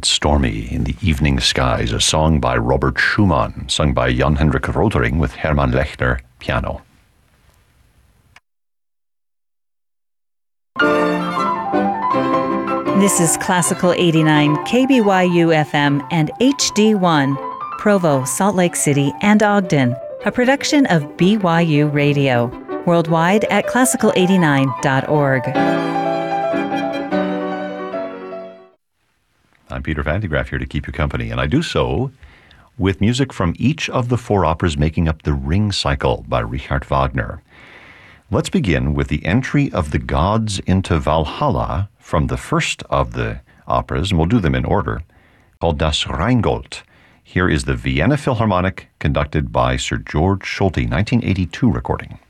Stormy in the Evening Skies, a song by Robert Schumann, sung by Jan-Hendrik Rotering with Hermann Lechner piano. This is Classical 89, KBYU FM and HD1, Provo, Salt Lake City, and Ogden, a production of BYU Radio, worldwide at classical89.org. I'm Peter Van de Graaff here to keep you company, and I do so with music from each of the four operas making up the Ring Cycle by Richard Wagner. Let's begin with the entry of the gods into Valhalla from the first of the operas, and we'll do them in order, called Das Rheingold. Here is the Vienna Philharmonic, conducted by Sir George Solti, 1982 recording.